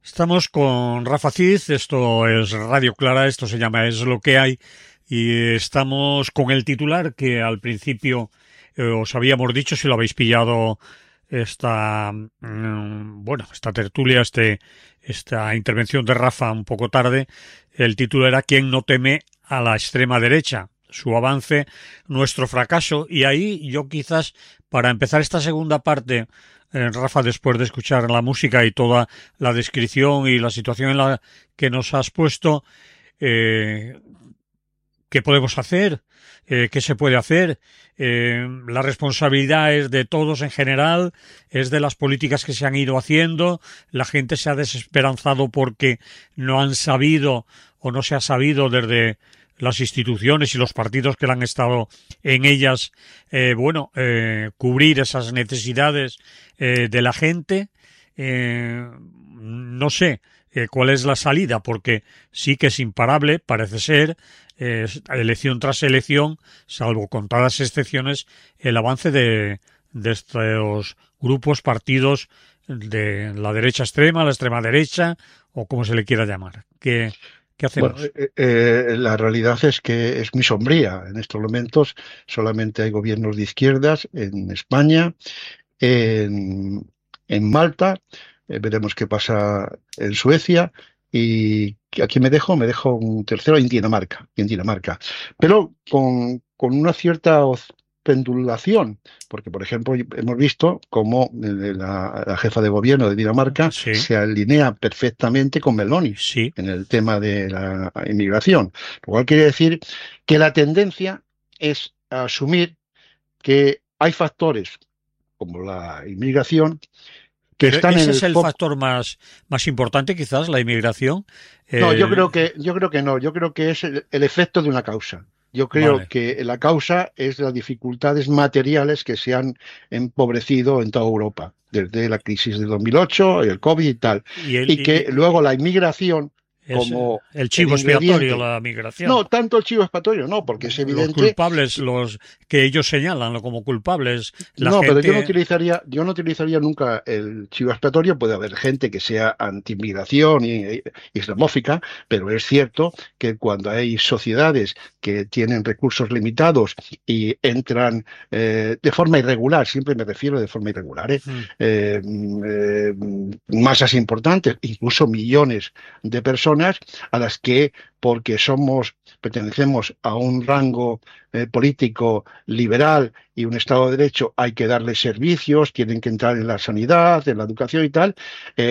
Estamos con Rafa Cid, esto es Radio Clara, esto se llama Es lo que hay, y estamos con el titular que al principio os habíamos dicho, si lo habéis pillado, esta, esta tertulia, esta intervención de Rafa un poco tarde. El título era ¿Quién no teme a la extrema derecha? Su avance, nuestro fracaso. Y ahí yo quizás, para empezar esta segunda parte, Rafa, después de escuchar la música y toda la descripción y la situación en la que nos has puesto, eh, ¿qué podemos hacer? ¿Qué se puede hacer? La responsabilidad es de todos en general, es de las políticas que se han ido haciendo. La gente se ha desesperanzado porque no han sabido o no se ha sabido desde las instituciones y los partidos que han estado en ellas, cubrir esas necesidades de la gente. No sé cuál es la salida, porque sí que es imparable, parece ser, elección tras elección, salvo contadas excepciones, el avance de estos grupos, partidos de la derecha extrema, la extrema derecha, o como se le quiera llamar. ¿Qué Bueno, hacemos? la realidad es que es muy sombría. En estos momentos solamente hay gobiernos de izquierdas en España, en, en Malta, veremos qué pasa en Suecia y aquí me dejo un tercero en Dinamarca, pero con una cierta pendulación, porque por ejemplo hemos visto cómo la jefa de gobierno de Dinamarca Sí, se alinea perfectamente con Meloni sí. en el tema de la inmigración, lo cual quiere decir que la tendencia es a asumir que hay factores como la inmigración, que Pero están en ese el es el foco. factor más importante, quizás, la inmigración. No, Eh, yo creo que no, yo creo que es el efecto de una causa. Yo creo vale. que la causa es las dificultades materiales que se han empobrecido en toda Europa, desde la crisis de 2008, el COVID y tal, Y, el, y que y luego la inmigración es como el el chivo expiatorio, ingrediente, la migración. no tanto el chivo expiatorio, no, porque es Los evidente. culpables, los que ellos señalan como culpables, la No, pero gente. yo no utilizaría nunca el chivo expiatorio. Puede haber gente que sea anti-inmigración y islamófica, pero es cierto que cuando hay sociedades que tienen recursos limitados y entran de forma irregular, siempre me refiero de forma irregular, Mm, masas importantes, incluso millones de personas a las que, porque pertenecemos a un rango político liberal y un Estado de Derecho, hay que darles servicios, tienen que entrar en la sanidad, en la educación y tal,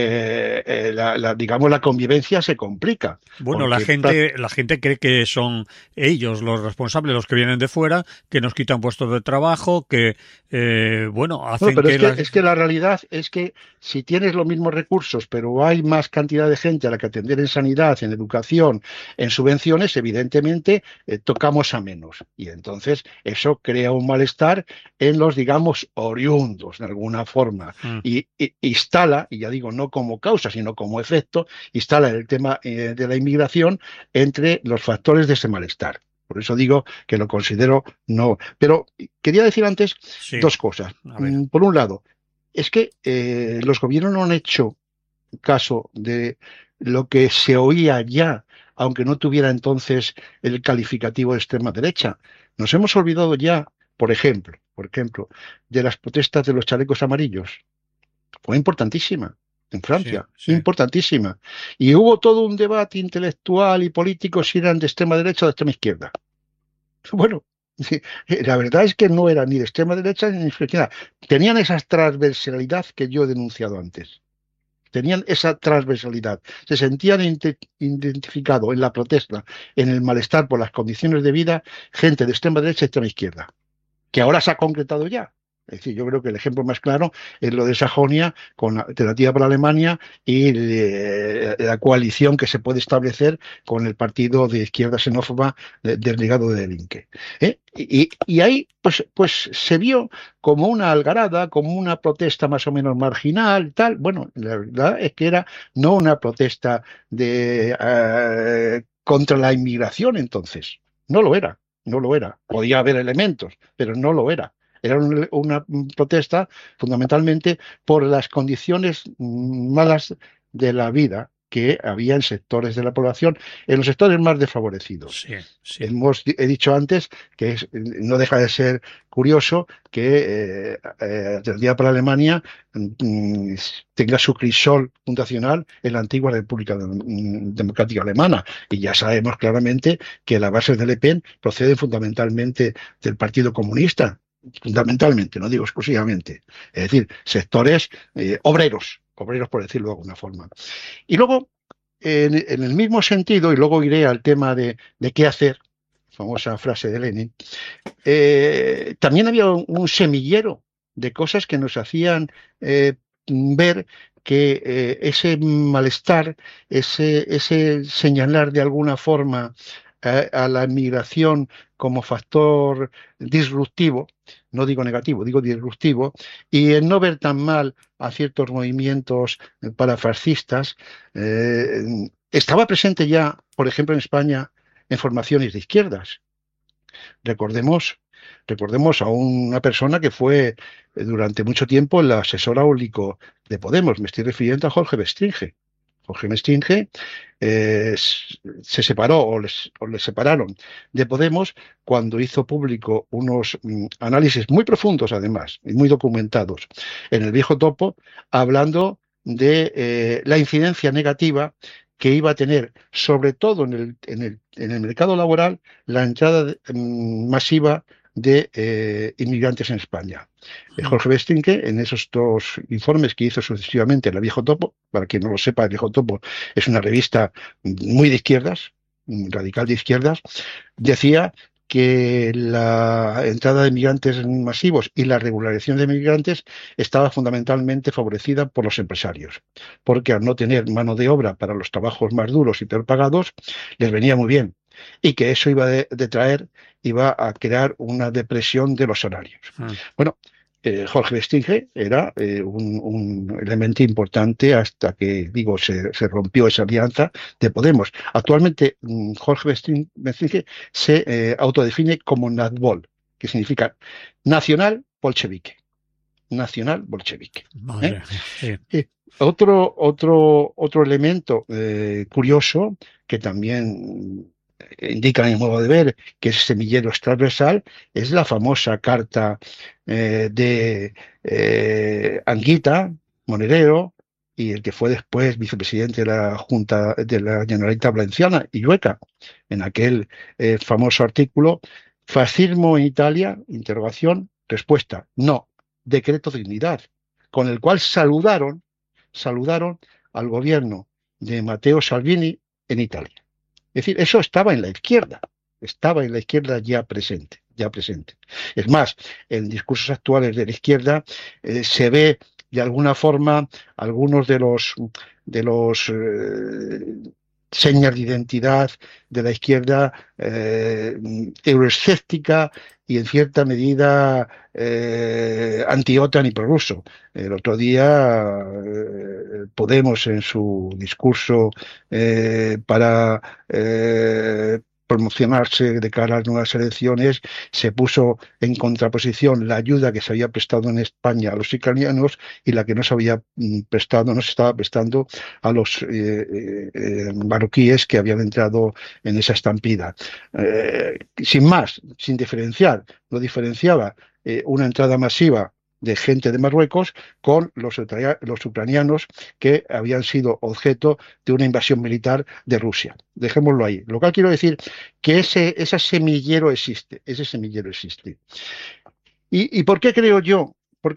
digamos, la convivencia se complica, Bueno, porque la gente cree que son ellos los responsables, los que vienen de fuera, que nos quitan puestos de trabajo, que, bueno, hacen pero que las. es que la realidad es que si tienes los mismos recursos, pero hay más cantidad de gente a la que atender en sanidad, en educación, en subvenciones, evidentemente tocamos a menos. Y entonces eso crea un malestar en los, digamos, oriundos, de alguna forma. Mm, Y instala, y ya digo, no como causa, sino como efecto, instala el tema de la inmigración entre los factores de ese malestar. Por eso digo que lo considero no. Pero quería decir antes sí, dos cosas. a ver. Por un lado, es que los gobiernos no han hecho caso de lo que se oía ya, aunque no tuviera entonces el calificativo de extrema derecha. Nos hemos olvidado ya, por ejemplo, de las protestas de los chalecos amarillos. Fue importantísima en Sí, Francia, sí. importantísima. Y hubo todo un debate intelectual y político si eran de extrema derecha o de extrema izquierda. Bueno, sí, la verdad es que no eran ni de extrema derecha ni de extrema izquierda. Tenían esa transversalidad que yo he denunciado antes. Tenían esa transversalidad. Se sentían identificados en la protesta, en el malestar por las condiciones de vida, gente de extrema derecha y extrema izquierda, que ahora se ha concretado ya. Es decir, yo creo que el ejemplo más claro es lo de Sajonia con la alternativa para Alemania y la coalición que se puede establecer con el partido de izquierda xenófoba del legado de Linke. Y ahí pues se vio como una algarada, como una protesta más o menos marginal, tal. Bueno, la verdad es que era no una protesta contra la inmigración entonces, no lo era. No lo era. Podía haber elementos, pero no lo era. Era una protesta fundamentalmente por las condiciones malas de la vida que había en sectores de la población, en los sectores más desfavorecidos. Sí, sí. He dicho antes que no deja de ser curioso que el Día para Alemania tenga su crisol fundacional en la antigua República Democrática Alemana. Y ya sabemos claramente que las bases de Le Pen proceden fundamentalmente del Partido Comunista. Fundamentalmente, no digo exclusivamente. Es decir, sectores obreros por decirlo de alguna forma. Y luego, en el mismo sentido, y luego iré al tema de qué hacer, famosa frase de Lenin, también había un semillero de cosas que nos hacían ver que ese malestar, ese señalar de alguna forma a la inmigración como factor disruptivo, no digo negativo, digo disruptivo, y el no ver tan mal a ciertos movimientos parafascistas, estaba presente ya, por ejemplo, en España, en formaciones de izquierdas. Recordemos a una persona que fue durante mucho tiempo el asesor áulico de Podemos. Me estoy refiriendo a Jorge Bestringe. Jorge Bestringe se separó o le separaron de Podemos cuando hizo público unos análisis muy profundos, además, y muy documentados en el Viejo Topo, hablando de la incidencia negativa que iba a tener, sobre todo en el mercado laboral, la entrada masiva de inmigrantes en España. Jorge Bestringe, en esos dos informes que hizo sucesivamente en el Viejo Topo, para quien no lo sepa, el Viejo Topo es una revista muy de izquierdas, radical de izquierdas, decía que la entrada de migrantes masivos y la regularización de migrantes estaba fundamentalmente favorecida por los empresarios, porque al no tener mano de obra para los trabajos más duros y peor pagados, les venía muy bien, y que eso iba a crear una depresión de los salarios. Bueno, Jorge Bestringe era un elemento importante hasta que, digo, se rompió esa alianza de Podemos. Actualmente, Jorge Bestringe se autodefine como Nazbol, que significa nacional bolchevique. Nacional bolchevique. Vale, sí. Otro elemento curioso que también indica mi modo de ver que ese semillero es transversal, es la famosa carta de Anguita, Monedero, y el que fue después vicepresidente de la Junta de la Generalitat Valenciana, Illueca, en aquel famoso artículo, fascismo en Italia, interrogación, respuesta, no, decreto de dignidad, con el cual saludaron al gobierno de Matteo Salvini en Italia. Es decir, eso estaba en la izquierda ya presente, ya presente. Es más, en discursos actuales de la izquierda se ve de alguna forma algunos de los señas de identidad de la izquierda euroescéptica y en cierta medida anti-OTAN y prorruso. El otro día Podemos en su discurso para promocionarse de cara a las nuevas elecciones, se puso en contraposición la ayuda que se había prestado en España a los ucranianos y la que no se estaba prestando a los marroquíes que habían entrado en esa estampida. Sin más, sin diferenciar, no diferenciaba una entrada masiva de gente de Marruecos con los ucranianos que habían sido objeto de una invasión militar de Rusia. Dejémoslo ahí. Lo cual quiero decir que ese semillero existe, ¿Y por qué creo yo?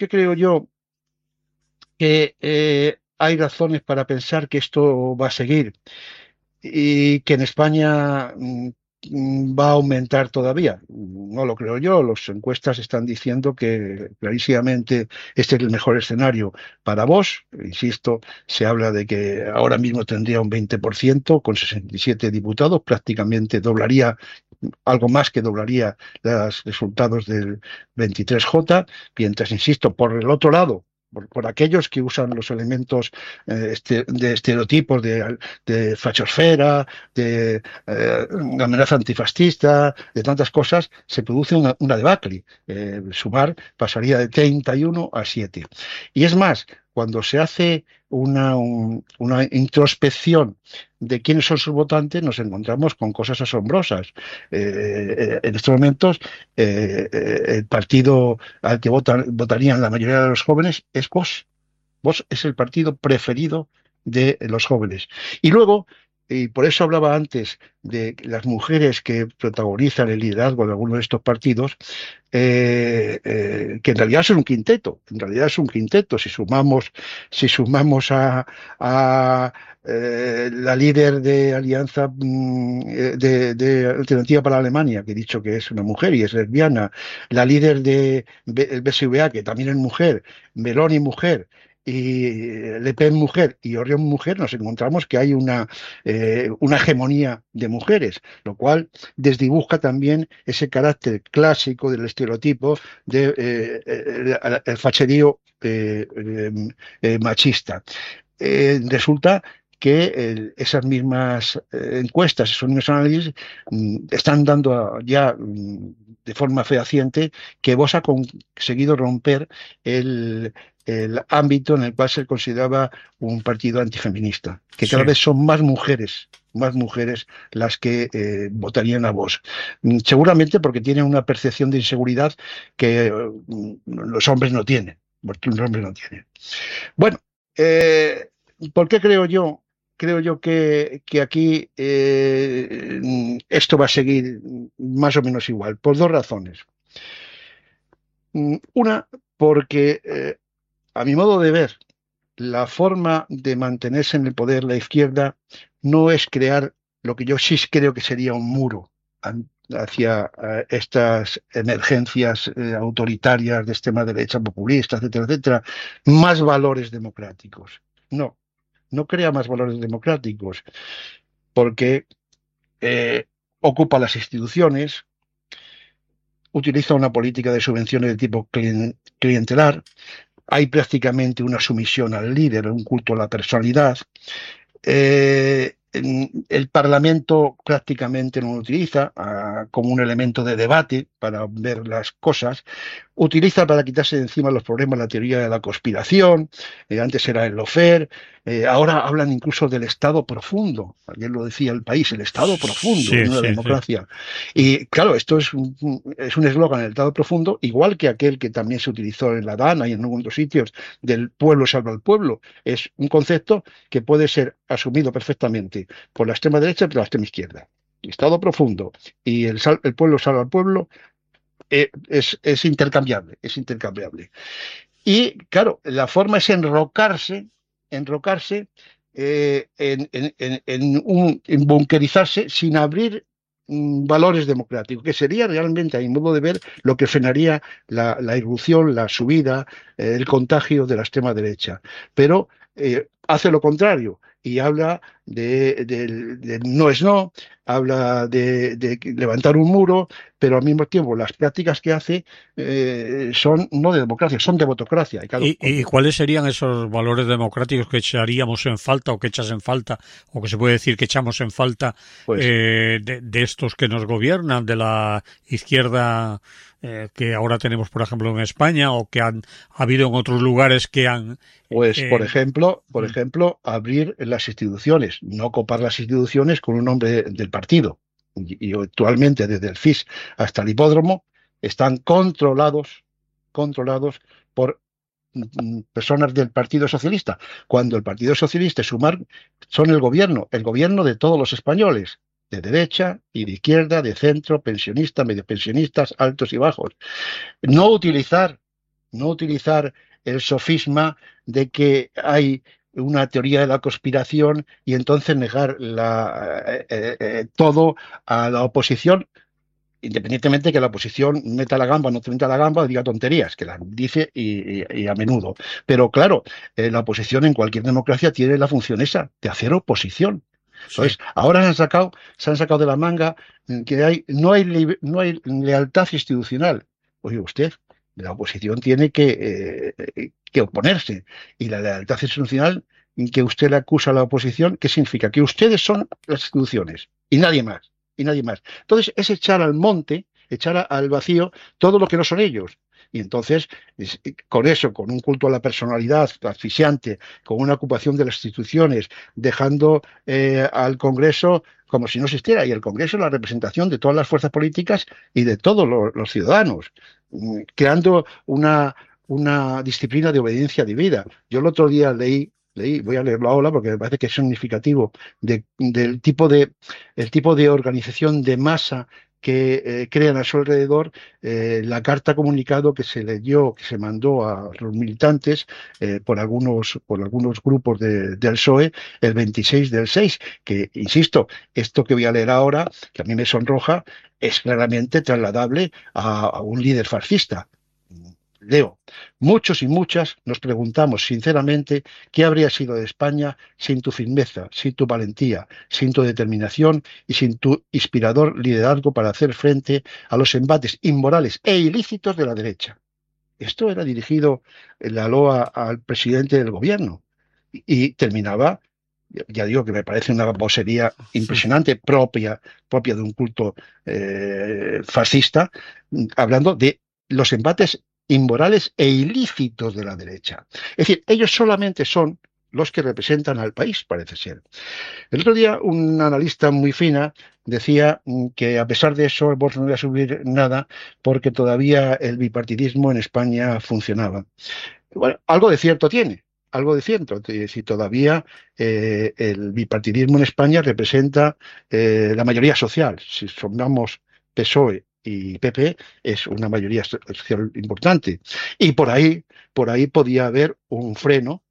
Que hay razones para pensar que esto va a seguir y que en España va a aumentar todavía. No lo creo yo, las encuestas están diciendo que clarísimamente este es el mejor escenario para Vox. Insisto, se habla de que ahora mismo tendría un 20% con 67 diputados, prácticamente doblaría, algo más que doblaría los resultados del 23J, mientras, insisto, por el otro lado, por aquellos que usan los elementos de estereotipos de fachosfera, de amenaza antifascista, de tantas cosas, se produce una debacle. Sumar pasaría de 31 a 7. Y es más, cuando se hace una introspección de quiénes son sus votantes, nos encontramos con cosas asombrosas. En estos momentos, el partido al que votarían la mayoría de los jóvenes es Vox. Vox es el partido preferido de los jóvenes. Y luego, y por eso hablaba antes de las mujeres que protagonizan el liderazgo de algunos de estos partidos, que en realidad es un quinteto, en realidad es un quinteto. Si sumamos a la líder de Alianza de Alternativa para Alemania, que he dicho que es una mujer y es lesbiana, la líder de el BSVA, que también es mujer, Meloni mujer, y Le Pen mujer y Orión mujer, nos encontramos que hay una hegemonía de mujeres, lo cual desdibuja también ese carácter clásico del estereotipo de el facherío machista. Resulta que esas mismas encuestas, esos mismos análisis están dando ya de forma fehaciente que Vox ha conseguido romper el ámbito en el cual se consideraba un partido antifeminista, que cada Sí. vez son más mujeres las que votarían a Vox. Seguramente porque tienen una percepción de inseguridad que los hombres no tienen. Los hombres no tienen. Bueno, ¿por qué creo yo? Creo yo que aquí esto va a seguir más o menos igual, por dos razones. Una, porque a mi modo de ver, la forma de mantenerse en el poder la izquierda no es crear lo que yo sí creo que sería un muro hacia estas emergencias autoritarias de extrema derecha, populista, etcétera, etcétera, más valores democráticos. No, no crea más valores democráticos porque eh, ocupa las instituciones, utiliza una política de subvenciones de tipo clientelar, hay prácticamente una sumisión al líder, un culto a la personalidad. El Parlamento prácticamente no lo utiliza como un elemento de debate para ver las cosas. Utiliza para quitarse de encima los problemas la teoría de la conspiración. Antes era el lawfare. Ahora hablan incluso del Estado profundo. Ayer lo decía el país, el Estado profundo Sí, en una sí, sí. democracia. Y claro, esto es un eslogan, el Estado profundo, igual que aquel que también se utilizó en La Dana y en algunos otros sitios del pueblo salva al pueblo. Es un concepto que puede ser asumido perfectamente por la extrema derecha y por la extrema izquierda. Estado profundo y el pueblo salva al pueblo es intercambiable, es intercambiable. Y claro, la forma es enrocarse en bunkerizarse sin abrir valores democráticos, que sería realmente, a mi modo de ver, lo que frenaría la irrupción, la subida, el contagio de la extrema derecha. Pero hace lo contrario y habla de no es no, habla de levantar un muro, pero al mismo tiempo las prácticas que hace son no de democracia, son de botocracia. Y claro, ¿Y cuáles serían esos valores democráticos que echaríamos en falta o que echas en falta o que se puede decir que echamos en falta pues de estos que nos gobiernan, de la izquierda que ahora tenemos, por ejemplo, en España o que han ha habido en otros lugares que han... Pues, por ejemplo, abrir las instituciones, no copar las instituciones con un nombre del partido. Y actualmente, desde el FIS hasta el hipódromo, están controlados por personas del Partido Socialista, cuando el Partido Socialista y Sumar son el gobierno de todos los españoles, de derecha y de izquierda, de centro, pensionistas, medio pensionistas, altos y bajos. No utilizar, no utilizar el sofisma de que hay una teoría de la conspiración y entonces negar todo a la oposición, independientemente de que la oposición meta la gamba, no meta la gamba, diga tonterías, que las dice y a menudo. Pero claro, la oposición en cualquier democracia tiene la función esa, de hacer oposición. Sí. Entonces, ahora se han sacado de la manga que no hay lealtad institucional. Oye, usted, la oposición tiene que oponerse. Y la lealtad institucional que usted le acusa a la oposición, ¿qué significa? Que ustedes son las instituciones y nadie más. Y nadie más. Entonces, es echar al monte, echar al vacío todo lo que no son ellos. Y entonces, con eso, con un culto a la personalidad asfixiante, con una ocupación de las instituciones, dejando al Congreso como si no existiera, y el Congreso es la representación de todas las fuerzas políticas y de todos los ciudadanos, creando una disciplina de obediencia divina. Yo el otro día leí, voy a leerlo ahora porque me parece que es significativo del el tipo de organización de masa que crean a su alrededor, la carta comunicado que se leyó, que se mandó a los militantes por algunos grupos del PSOE el 26 del 6, que, insisto, esto que voy a leer ahora, que a mí me sonroja, es claramente trasladable a un líder fascista. Leo, muchos y muchas nos preguntamos sinceramente qué habría sido de España sin tu firmeza, sin tu valentía, sin tu determinación y sin tu inspirador liderazgo para hacer frente a los embates inmorales e ilícitos de la derecha. Esto era dirigido en la loa al presidente del gobierno y terminaba, ya digo que me parece una vocería impresionante, propia de un culto fascista, hablando de los embates inmorales e ilícitos de la derecha. Es decir, ellos solamente son los que representan al país, parece ser. El otro día un analista muy fina decía que a pesar de eso Vox no iba a subir nada porque todavía el bipartidismo en España funcionaba. Bueno, algo de cierto tiene, algo de cierto. Si todavía el bipartidismo en España representa la mayoría social. Si sumamos PSOE y PP, es una mayoría social importante. Y por ahí podía haber un freno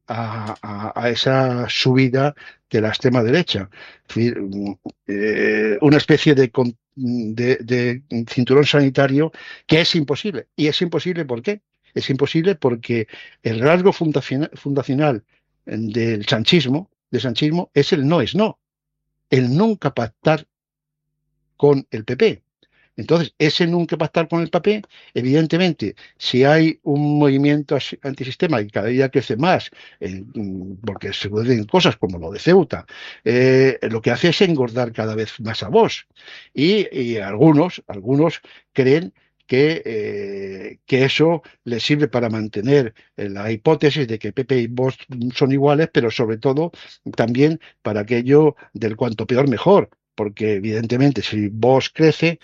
a esa subida de la extrema derecha. Es decir, una especie de cinturón sanitario que es imposible. ¿Y es imposible por qué? Es imposible porque el rasgo fundacional del sanchismo es el no es no, el nunca pactar con el PP. Entonces, ese nunca pactar con el PP, evidentemente, si hay un movimiento antisistema y cada día crece más, porque se pueden cosas como lo de Ceuta, lo que hace es engordar cada vez más a Vox. Y algunos creen que eso les sirve para mantener la hipótesis de que PP y Vox son iguales, pero sobre todo también para aquello del cuanto peor mejor, porque evidentemente si Vox crece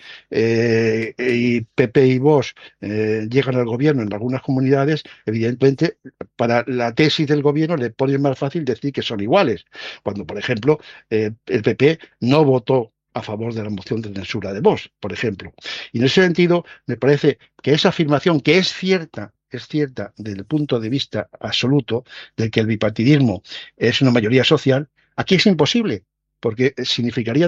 y PP y Vox llegan al gobierno en algunas comunidades, evidentemente para la tesis del gobierno le pone más fácil decir que son iguales, cuando por ejemplo el PP no votó a favor de la moción de censura de Vox, por ejemplo. Y en ese sentido, me parece que esa afirmación, que es cierta desde el punto de vista absoluto de que el bipartidismo es una mayoría social, aquí es imposible, porque significaría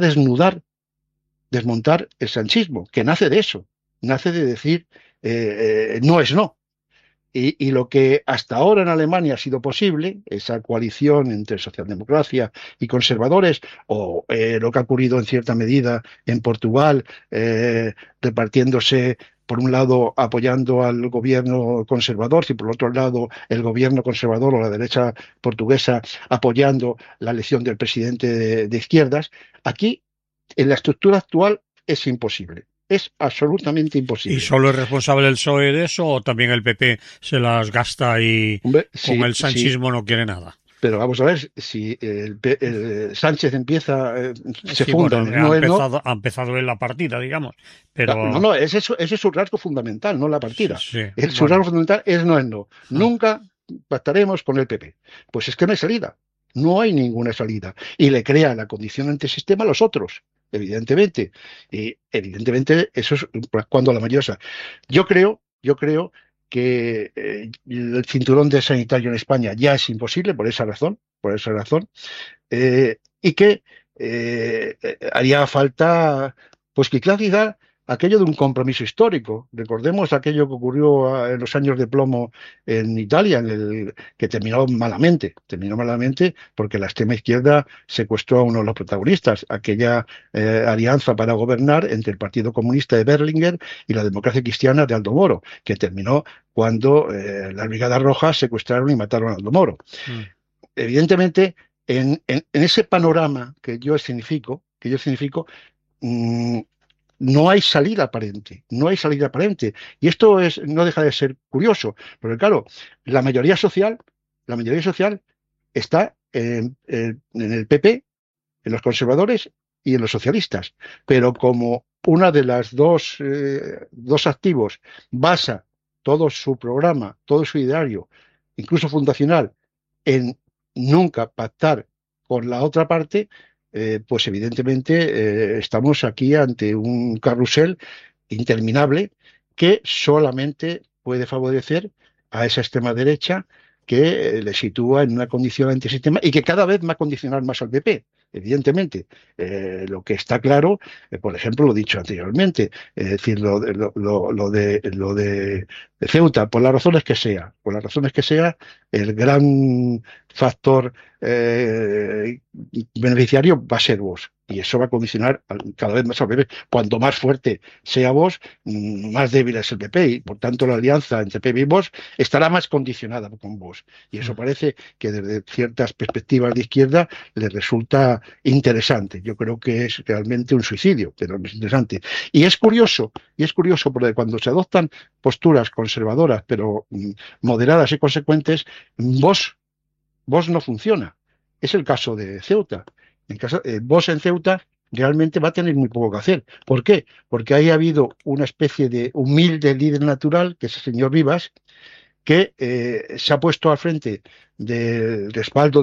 desmontar el sanchismo, que nace de eso, nace de decir no es no. Y lo que hasta ahora en Alemania ha sido posible, esa coalición entre socialdemocracia y conservadores, o lo que ha ocurrido en cierta medida en Portugal, repartiéndose por un lado apoyando al gobierno conservador y por otro lado el gobierno conservador o la derecha portuguesa apoyando la elección del presidente de izquierdas, aquí en la estructura actual es imposible. Es absolutamente ¿Y imposible. solo es responsable el PSOE de eso o también el PP se las gasta y Hombre, con sí, el sí, sanchismo no quiere nada? pero vamos a ver, si Sánchez empieza, se Sí, funda bueno, en el no es no, ha empezado en la partida, digamos, no, pero no, ese es su rasgo fundamental, no la sí, partida. sí, Su rasgo bueno, fundamental es no es no. Nunca pactaremos con el PP. Pues es que no hay salida, no hay ninguna salida. Y le crea la condición antisistema a los otros, evidentemente. Y evidentemente eso es cuando la mayoría. Yo creo que el cinturón de sanitario en España ya es imposible por esa razón, y que haría falta, pues quizá aquello de un compromiso histórico. Recordemos aquello que ocurrió en los años de plomo en Italia, que terminó malamente porque la extrema izquierda secuestró a uno de los protagonistas, aquella alianza para gobernar entre el Partido Comunista de Berlinguer y la Democracia Cristiana de Aldo Moro, que terminó cuando las Brigadas Rojas secuestraron y mataron a Aldo Moro. mm, Evidentemente, en ese panorama que yo escenifico, mm, no hay salida aparente, no hay salida aparente. Y esto no deja de ser curioso, porque claro, la mayoría social, la mayoría social está en el PP, en los conservadores y en los socialistas. Pero como una de las dos activos basa todo su programa, todo su ideario, incluso fundacional, en nunca pactar con la otra parte, pues evidentemente estamos aquí ante un carrusel interminable que solamente puede favorecer a esa extrema derecha que le sitúa en una condición antisistema y que cada vez va a condicionar más al PP. Evidentemente, lo que está claro, por ejemplo, lo dicho anteriormente, es decir, lo de Ceuta, por las razones que sea, el gran factor beneficiario va a ser vos. Y eso va a condicionar cada vez más al PP. Cuanto más fuerte sea vos, más débil es el PP. Y por tanto, la alianza entre PP y vos estará más condicionada con vos. Y eso parece que desde ciertas perspectivas de izquierda les resulta interesante. Yo creo que es realmente un suicidio, pero es interesante. Y es curioso porque cuando se adoptan posturas conservadoras, pero moderadas y consecuentes, vos Vox no funciona. Es el caso de Ceuta. Vox en Ceuta realmente va a tener muy poco que hacer. ¿Por qué? Porque ahí ha habido una especie de humilde líder natural, que es el señor Vivas, que se ha puesto al frente del respaldo